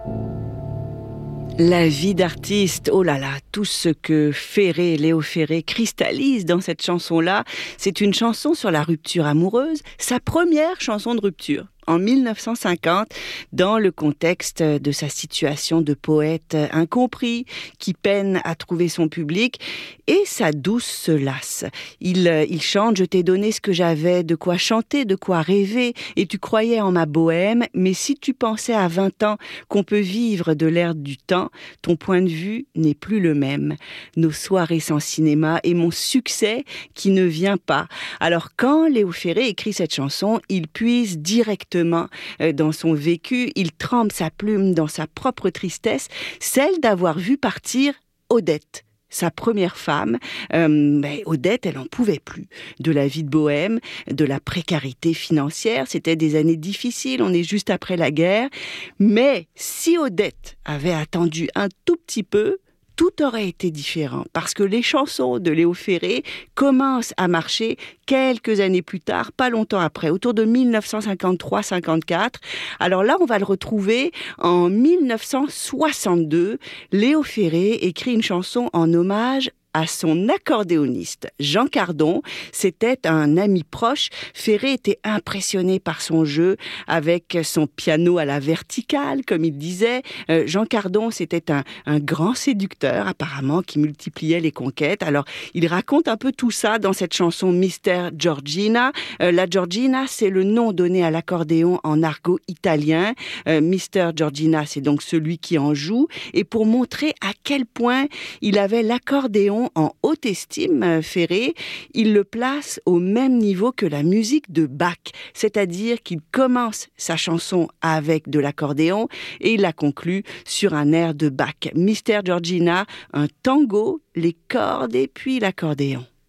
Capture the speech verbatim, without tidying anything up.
La vie d'artiste, oh là là, tout ce que Ferré, Léo Ferré cristallise dans cette chanson-là, c'est une chanson sur la rupture amoureuse, sa première chanson de rupture. En mille neuf cent cinquante, dans le contexte de sa situation de poète incompris, qui peine à trouver son public, et sa douce se lasse. Il, il chante « Je t'ai donné ce que j'avais, de quoi chanter, de quoi rêver, et tu croyais en ma bohème, mais si tu pensais à vingt ans qu'on peut vivre de l'air du temps, ton point de vue n'est plus le même. Nos soirées sans cinéma et mon succès qui ne vient pas. » Alors quand Léo Ferré écrit cette chanson, il puise directement dans son vécu, il trempe sa plume dans sa propre tristesse, celle d'avoir vu partir Odette. Sa première femme, euh, mais Odette, elle n'en pouvait plus de la vie de bohème, de la précarité financière. C'était des années difficiles, on est juste après la guerre. Mais si Odette avait attendu un tout petit peu, tout aurait été différent, parce que les chansons de Léo Ferré commencent à marcher quelques années plus tard, pas longtemps après, autour de mille neuf cent cinquante-trois cinquante-quatre. Alors là, on va le retrouver en mille neuf cent soixante-deux. Léo Ferré écrit une chanson en hommage à son accordéoniste, Jean Cardon. C'était un ami proche. Ferré était impressionné par son jeu avec son piano à la verticale, comme il disait. Euh, Jean Cardon, c'était un, un grand séducteur, apparemment, qui multipliait les conquêtes. Alors, il raconte un peu tout ça dans cette chanson Mister Giorgina. Euh, la Giorgina, c'est le nom donné à l'accordéon en argot italien. Euh, Mister Giorgina, c'est donc celui qui en joue. Et pour montrer à quel point il avait l'accordéon en haute estime, Ferré, il le place au même niveau que la musique de Bach, c'est-à-dire qu'il commence sa chanson avec de l'accordéon et il la conclut sur un air de Bach. Mister Giorgina, un tango, les cordes et puis l'accordéon.